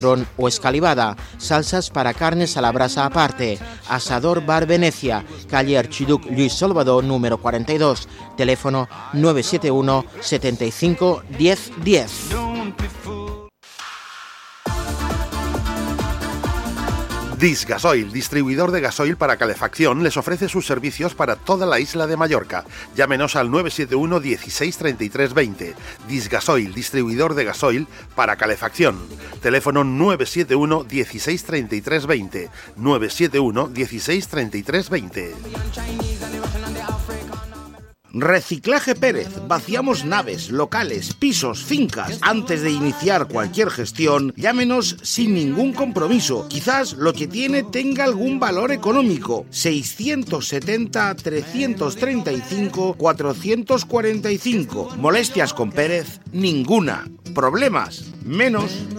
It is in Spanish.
o escalivada, salsas para carnes a la brasa aparte. Asador Bar Venecia, calle Archiduc Lluís Salvador, número 42, teléfono 971 75 10 10. Disgasoil, distribuidor de gasoil para calefacción, les ofrece sus servicios para toda la isla de Mallorca. Llámenos al 971 16 33 20. Disgasoil, distribuidor de gasoil para calefacción. Teléfono 971 16 33 20. 971 16 33 20. Reciclaje Pérez. Vaciamos naves, locales, pisos, fincas. Antes de iniciar cualquier gestión, llámenos sin ningún compromiso. Quizás lo que tiene tenga algún valor económico. 670 335 445. Molestias con Pérez, ninguna. Problemas, menos.